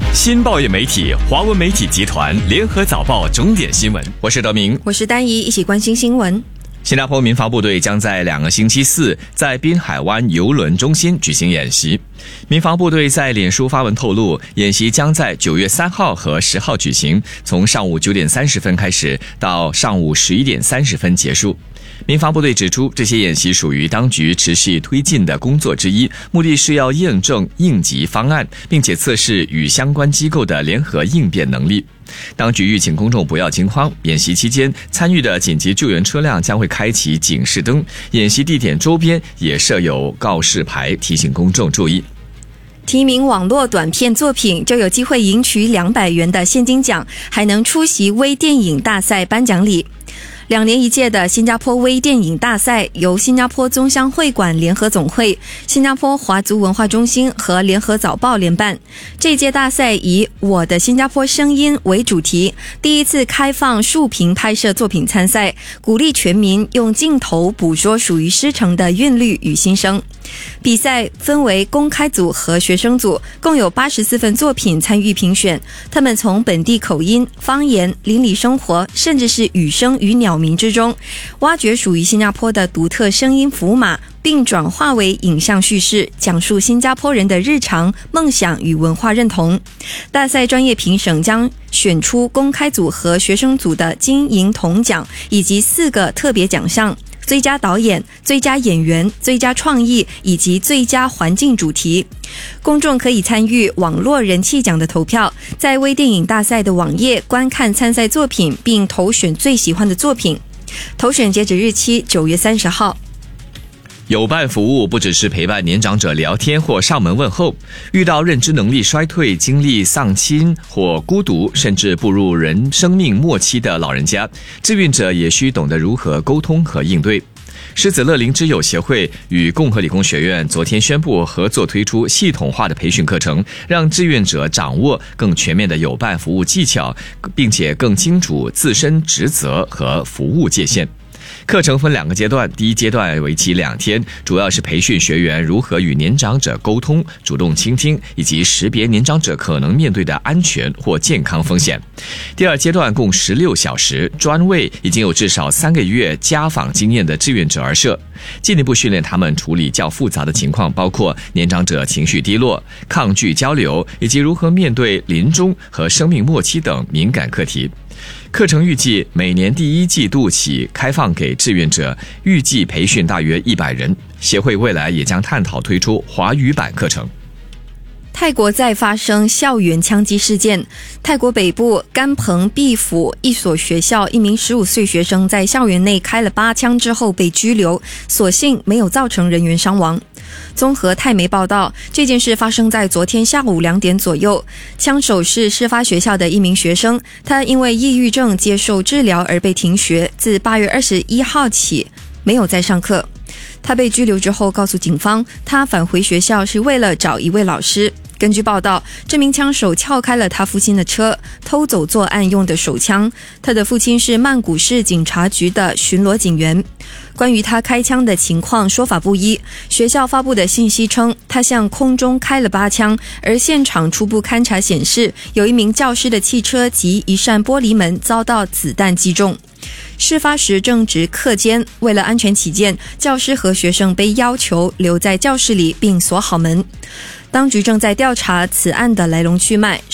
新报业媒体华文媒体集团联合早报重点新闻，我是德明， 我是丹怡，一起关心新闻。 新加坡民防部队将在2个星期四在滨海湾邮轮中心举行演习。民防部队在脸书发文透露，演习将在9月3号和10号举行，从上午9点30分开始，到上午11点30分结束。民防部队指出，这些演习属于当局持续推进的工作之一，目的是要验证应急方案，并且测试与相关机构的联合应变能力。当局吁请公众不要惊慌，演习期间参与的紧急救援车辆将会开启警示灯，演习地点周边也设有告示牌提醒公众注意。 提名网络短片作品就有机会赢取200元的现金奖，还能出席微电影大赛颁奖礼。2年1届的新加坡微电影大赛由新加坡宗乡会馆联合总会、新加坡华族文化中心和联合早报联办。这届大赛以我的新加坡声音为主题，第一次开放竖屏拍摄作品参赛，鼓励全民用镜头捕捉属于狮城的韵律与心声。比赛分为公开组和学生组，共有84份作品参与评选。他们从本地口音、方言、邻里生活，甚至是语声与鸟鸣之中，挖掘属于新加坡的独特声音符码，并转化为影像叙事，讲述新加坡人的日常、梦想与文化认同。大赛专业评审将选出公开组和学生组的金银铜奖，以及4个特别奖项：最佳导演、最佳演员、最佳创意以及最佳环境主题。公众可以参与网络人气奖的投票，在微电影大赛的网页观看参赛作品，并投选最喜欢的作品。投选截止日期9月30号。 友伴服务不只是陪伴年长者聊天或上门问候，遇到认知能力衰退、经历丧亲或孤独，甚至步入生命末期的老人家，志愿者也需懂得如何沟通和应对。狮子乐龄之友协会与共和理工学院昨天宣布合作推出系统化的培训课程，让志愿者掌握更全面的友伴服务技巧，并且更清楚自身职责和服务界限。课程分2个阶段，第一阶段为期2天，主要是培训学员如何与年长者沟通、主动倾听，以及识别年长者可能面对的安全或健康风险。第二阶段共16小时，专为已经有至少3个月家访经验的志愿者而设，进一步训练他们处理较复杂的情况，包括年长者情绪低落、抗拒交流，以及如何面对临终和生命末期等敏感课题。课程预计每年第1季度起开放给志愿者，预计培训大约100人。协会未来也将探讨推出华语版课程。 泰国再发生校园枪击事件，泰国北部甘彭毕府一所学校一名15岁学生在校园内开了8枪之后被拘留，所幸没有造成人员伤亡。综合泰媒报道，这件事发生在昨天下午2点左右，枪手是事发学校的一名学生，他因为抑郁症接受治疗而被停学，自8月21号起没有再上课。他被拘留之后告诉警方，他返回学校是为了找一位老师。根据报道，这名枪手撬开了他父亲的车，偷走作案用的手枪。他的父亲是曼谷市警察局的巡逻警员。关于他开枪的情况说法不一，学校发布的信息称他向空中开了8枪，而现场初步勘查显示，有一名教师的汽车及一扇玻璃门遭到子弹击中。事发时正值课间，为了安全起见，教师和学生被要求留在教室里并锁好门。当局正在调查此案的来龙去脉。